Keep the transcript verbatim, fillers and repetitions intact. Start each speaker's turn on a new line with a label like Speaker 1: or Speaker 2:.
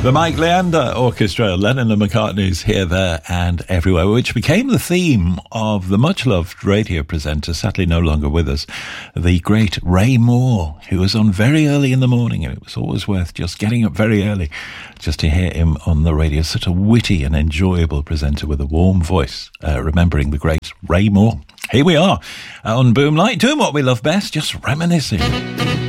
Speaker 1: The Mike Leander Orchestra, Lennon and McCartney's Here, There and Everywhere, which became the theme of the much-loved radio presenter, sadly no longer with us, the great Ray Moore, who was on very early in the morning, and it was always worth just getting up very early just to hear him on the radio. Such a witty and enjoyable presenter with a warm voice, uh, remembering the great Ray Moore. Here we are on Boomlight, doing what we love best, just reminiscing.